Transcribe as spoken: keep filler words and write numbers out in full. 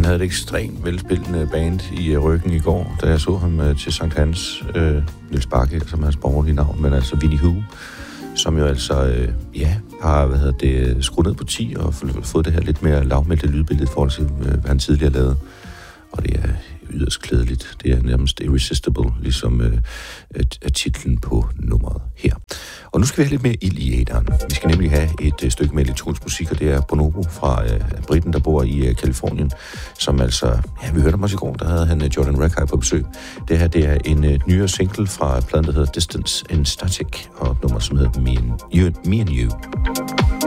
havde et ekstremt velspillende band i ryggen i går, da jeg så ham øh, til Sankt Hans. Øh, Niels Bakke, som er hans borgerlige navn, men altså Winnie Hu, som jo altså, øh, ja, har hvad hedder det, skruet ned på ti og fået det her lidt mere lavmælte lydbillede i forhold til, øh, hvad han tidligere lavede. Og det er yderst klædeligt. Det er nærmest irresistible, ligesom øh, er titlen på nummeret her. Og nu skal vi have lidt mere ild i æderen. Vi skal nemlig have et øh, stykke med elektronisk musik, og det er Bonobo fra øh, Briten, der bor i øh, Kalifornien, som altså, ja, vi hørte ham også i går, der havde han øh, Jordan Rakei på besøg. Det her, det er en øh, nyere single fra pladen, der hedder Distance and Static, og et nummer, som hedder Me and You. Me and you.